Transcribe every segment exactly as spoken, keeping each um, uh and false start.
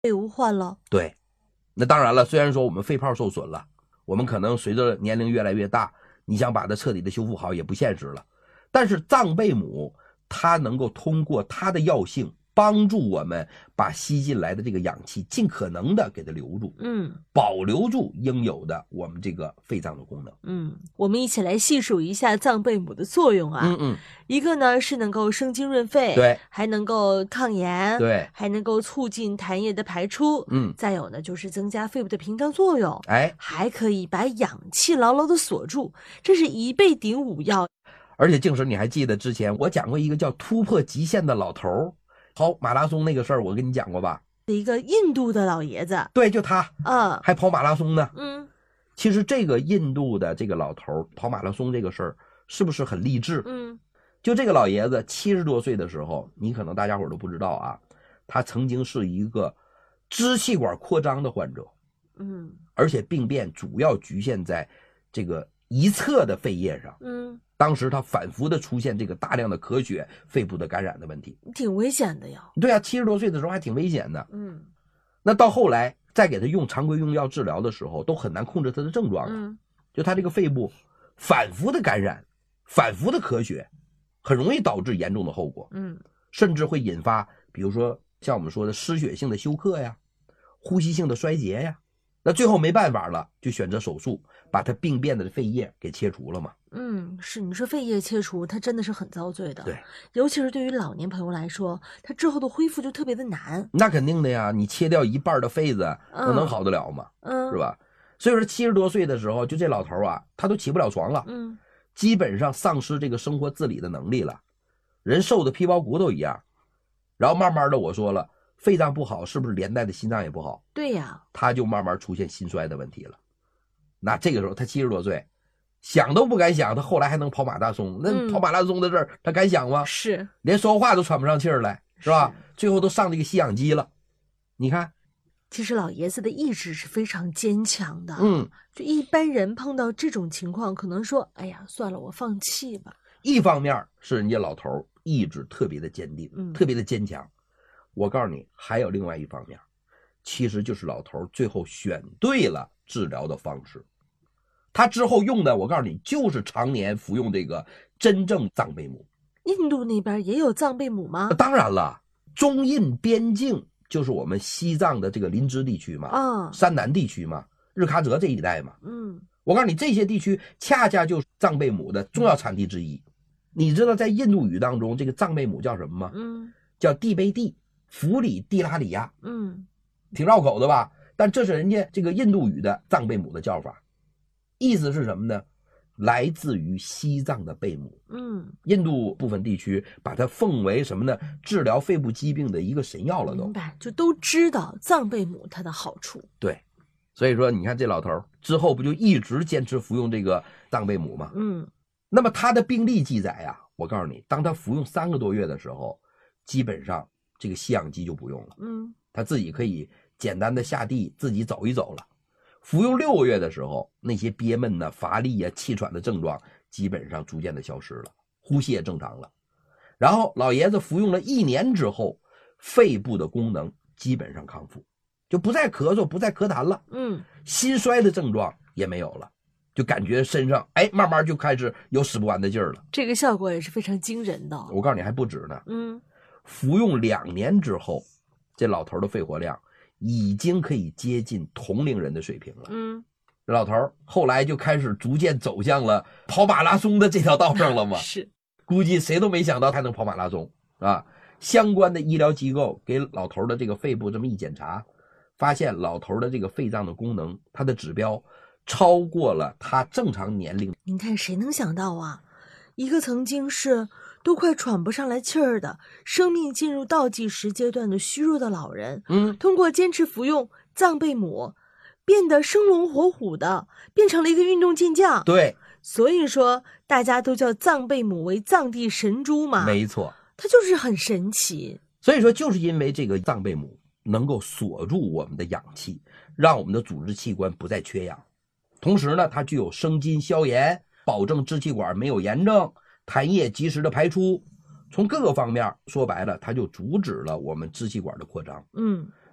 废无患了。 对，那当然了，虽然说我们肺泡受损了，我们可能随着年龄越来越大，你想把它彻底的修复好也不现实了。但是藏贝母它能够通过它的药性帮助我们把吸进来的这个氧气尽可能的给它留住， 嗯， 保留住应有的我们这个肺脏的功能。 嗯，我们一起来细数一下藏贝母的作用啊。 嗯嗯， 一个呢是能够生津润肺， 对， 还能够抗炎， 对， 还能够促进痰液的排出， 嗯， 再有呢就是增加肺部的屏障作用， 哎， 还可以把氧气牢牢的锁住，这是一倍顶五药。 而且静婶，你还记得之前我讲过一个叫突破极限的老头跑马拉松那个事儿，我跟你讲过吧？ 一个印度的老爷子， 对，就他， 嗯， 还跑马拉松呢。 嗯， 其实这个印度的这个老头跑马拉松这个事儿，是不是很励志？ 嗯， 就这个老爷子七十多岁的时候，你可能大家伙都不知道啊，他曾经是一个支气管扩张的患者， 嗯， 而且病变主要局限在这个一侧的肺叶上。 嗯， 当时他反复的出现这个大量的咳血、肺部的感染的问题， 挺危险的呀。 对啊，七十多岁的时候还挺危险的。 嗯， 那到后来再给他用常规用药治疗的时候，都很难控制他的症状了。 嗯， 就他这个肺部反复的感染、反复的咳血，很容易导致严重的后果。 嗯， 甚至会引发，比如说像我们说的失血性的休克呀、呼吸性的衰竭呀。那最后没办法了，就选择手术，把他病变的肺叶给切除了嘛。 嗯，是，你说肺叶切除，它真的是很遭罪的。 对， 尤其是对于老年朋友来说，他之后的恢复就特别的难。 那肯定的呀，你切掉一半的肺子，那能好得了吗？ 嗯， 是吧？所以说七十多岁的时候，就这老头啊，他都起不了床了， 嗯， 基本上丧失这个生活自理的能力了，人瘦的皮包骨头一样。然后慢慢的，我说了，肺脏不好，是不是连带的心脏也不好？ 对呀， 他就慢慢出现心衰的问题了。那这个时候他七十多岁，想都不敢想，他后来还能跑马拉松。那跑马拉松的事儿，他敢想吗？ 是， 连说话都喘不上气儿来，是吧？最后都上这个吸氧机了。你看， 其实老爷子的意志是非常坚强的。 嗯， 就一般人碰到这种情况，可能说，哎呀，算了，我放弃吧。 一方面是人家老头意志特别的坚定， 嗯， 特别的坚强。我告诉你，还有另外一方面，其实就是老头最后选对了治疗的方式。他之后用的，我告诉你，就是常年服用这个真正藏贝母。 印度那边也有藏贝母吗？ 当然了，中印边境就是我们西藏的这个林芝地区嘛， 啊， 山南地区嘛，日喀则这一带嘛。 嗯， 我告诉你，这些地区恰恰就是藏贝母的重要产地之一。你知道在印度语当中，这个藏贝母叫什么吗？ 嗯， 叫蒂贝蒂弗里蒂拉里亚。 嗯， 挺绕口的吧？但这是人家这个印度语的藏贝母的叫法，意思是什么呢？来自于西藏的贝母。 嗯， 印度部分地区把它奉为什么呢？治疗肺部疾病的一个神药了都。 明白，就都知道藏贝母它的好处。 对，所以说你看这老头之后不就一直坚持服用这个藏贝母吗？ 嗯， 那么他的病历记载啊，我告诉你，当他服用三个多月的时候，基本上这个吸氧机就不用了， 嗯， 他自己可以简单的下地自己走一走了。服用六个月的时候，那些憋闷呢、乏力呀、气喘的症状基本上逐渐的消失了，呼吸也正常了。然后老爷子服用了一年之后，肺部的功能基本上康复，就不再咳嗽，不再咳痰了， 嗯， 心衰的症状也没有了，就感觉身上哎慢慢就开始有使不完的劲儿了。 这个效果也是非常惊人的。 我告诉你还不止呢， 嗯， 服用两年之后，这老头的肺活量已经可以接近同龄人的水平了。 嗯， 这老头后来就开始逐渐走向了跑马拉松的这条道上了嘛。 是， 估计谁都没想到他能跑马拉松啊！相关的医疗机构给老头的这个肺部这么一检查，发现老头的这个肺脏的功能，他的指标超过了他正常年龄。 您看谁能想到啊，一个曾经是都快喘不上来气儿的，生命进入倒计时阶段的虚弱的老人， 嗯， 通过坚持服用藏贝母，变得生龙活虎的，变成了一个运动健将。 对， 所以说大家都叫藏贝母为藏地神猪嘛。 没错， 它就是很神奇。 所以说就是因为这个藏贝母能够锁住我们的氧气，让我们的组织器官不再缺氧，同时呢它具有生津消炎，保证支气管没有炎症，痰液及时的排出，从各个方面说白了它就阻止了我们支气管的扩张。 嗯，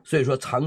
所以说长